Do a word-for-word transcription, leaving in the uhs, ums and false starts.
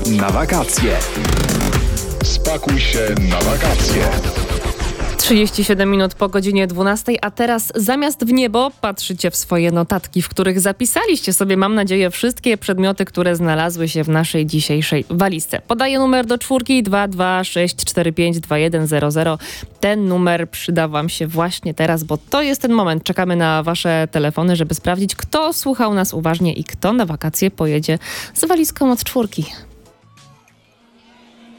na wakacje. Spakuj się na wakacje. trzydzieści siedem minut po godzinie dwunastej, a teraz zamiast w niebo patrzycie w swoje notatki, w których zapisaliście sobie, mam nadzieję, wszystkie przedmioty, które znalazły się w naszej dzisiejszej walizce. Podaję numer do czwórki dwa dwa sześć cztery pięć dwa jeden zero zero. Ten numer przyda wam się właśnie teraz, bo to jest ten moment. Czekamy na wasze telefony, żeby sprawdzić, kto słuchał nas uważnie i kto na wakacje pojedzie z walizką od czwórki.